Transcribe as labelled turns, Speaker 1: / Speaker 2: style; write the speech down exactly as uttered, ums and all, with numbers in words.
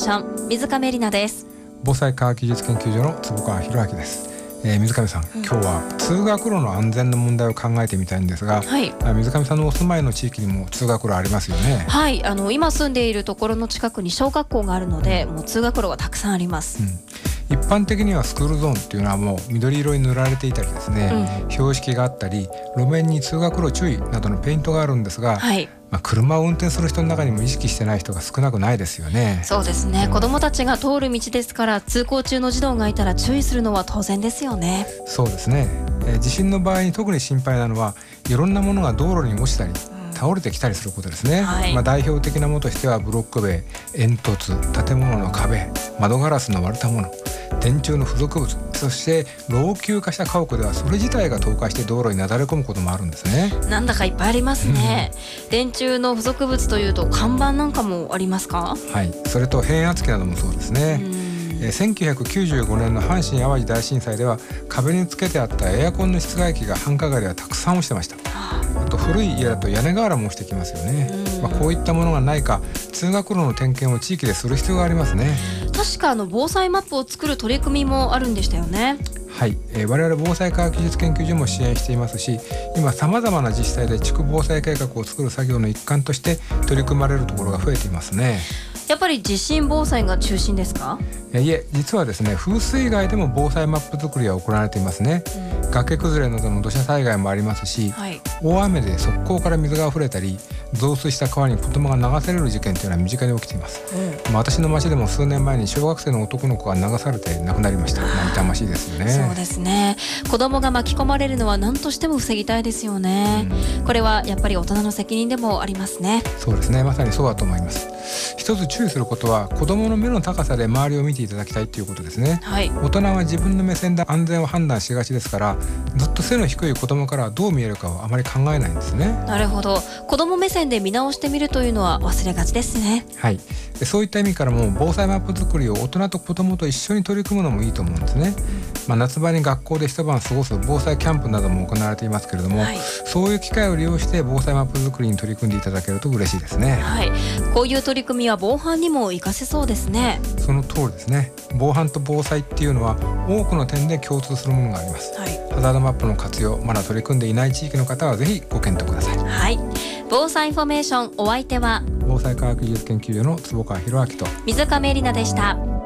Speaker 1: ション水亀里奈です。
Speaker 2: 防災科学技術研究所の坪川博明です。えー、水上さん、うん、今日は通学路の安全の問題を考えてみたいんですが、はい、水上さんのお住まいの地域にも通学路ありますよね。
Speaker 1: はい、あの今住んでいるところの近くに小学校があるので、もう通学路はたくさんあります。
Speaker 2: うん、一般的にはスクールゾーンっていうのはもう緑色に塗られていたりですね、うん、標識があったり路面に通学路注意などのペイントがあるんですが、はい、まあ、車を運転する人の中にも意識してない人が少なくないですよね。
Speaker 1: そうですね、うん、子どもたちが通る道ですから、通行中の児童がいたら注意するのは当然ですよね。
Speaker 2: そうですね、えー、地震の場合に特に心配なのはいろんなものが道路に落ちたり倒れてきたりすることですね。はい、まあ、代表的なものとしてはブロック塀、煙突、建物の壁、窓ガラスの割れたもの、電柱の付属物、そして老朽化した家屋ではそれ自体が倒壊して道路になだれ込むこともあるんですね。
Speaker 1: なんだかいっぱいありますね。うん、電柱の付属物というと看板なんかもありますか？
Speaker 2: はい、それと変圧器などもそうですね。えー、せんきゅうひゃくきゅうじゅうごねんの阪神・淡路大震災では壁につけてあったエアコンの室外機が繁華街ではたくさん落ちてました。あと古い家だと屋根瓦も落ちてきますよね。まあ、こういったものがないか通学路の点検を地域でする必要がありますね。
Speaker 1: 確かあの防災マップを作る取り組みもあるんでしたよね。
Speaker 2: はい、えー、我々防災科学技術研究所も支援していますし、今さまざまな自治体で地区防災計画を作る作業の一環として取り組まれるところが増えていますね。
Speaker 1: やっぱり地震防災が中心ですか？
Speaker 2: いえ、実はですね、風水害でも防災マップ作りは行われていますね。うん、崖崩れなどの土砂災害もありますし、はい、大雨で側溝から水が溢れたり増水した川に子供が流される事件というのは身近に起きています。うん、まあ、私の町でも数年前に小学生の男の子が流されて亡くなりました。まあ、痛ましいですよね。
Speaker 1: そうですね、子供が巻き込まれるのは何としても防ぎたいですよね。うん、これはやっぱり大人の責任でもありますね。
Speaker 2: そうですね、まさにそうだと思います。一つ注意することは子供の目の高さで周りを見ていただきたいということですね。はい、大人は自分の目線で安全を判断しがちですから、ずっと背の低い子供からはどう見えるかをあまり考えないんですね。
Speaker 1: なるほど、子供目線で見直してみるというのは忘れがちですね。
Speaker 2: はい、でそういった意味からも防災マップ作りを大人と子供と一緒に取り組むのもいいと思うんですね。うん、まあ、夏場に学校で一晩過ごす防災キャンプなども行われていますけれども、はい、そういう機会を利用して防災マップ作りに取り組んでいただけると嬉しいですね。
Speaker 1: はい、こういう取り組みは防犯にも活かせそうですね。
Speaker 2: その通りですね。防犯と防災っていうのは多くの点で共通するものがあります。はい、ハザードマップの活用、まだ取り組んでいない地域の方はぜひご検討ください。
Speaker 1: はい、防災インフォメーション、お相手は
Speaker 2: 防災科学技術研究所の坪川博明と
Speaker 1: 水亀里奈でした。